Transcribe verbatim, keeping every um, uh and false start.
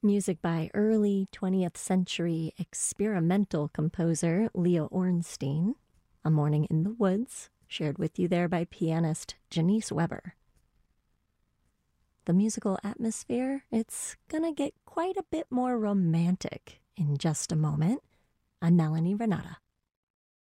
Music by early twentieth century experimental composer Leo Ornstein. A Morning in the Woods, shared with you there by pianist Janice Weber. The musical atmosphere, it's gonna get quite a bit more romantic in just a moment. I'm Melanie Renata.